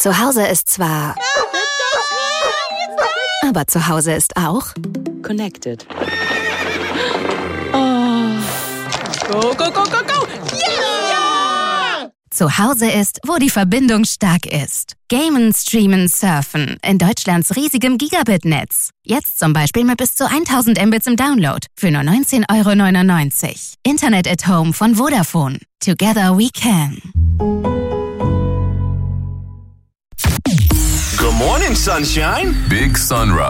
Zu Hause ist zwar... Aber zu Hause ist auch... Connected. Go, go, go, go, go! Ja! Zu Hause ist, wo die Verbindung stark ist. Gamen, streamen, surfen. In Deutschlands riesigem Gigabit-Netz. Jetzt zum Beispiel mit bis zu 1000 Mbits im Download. Für nur 19,99 €. Internet at Home von Vodafone. Together we can. Good morning, sunshine. Big Sunrise.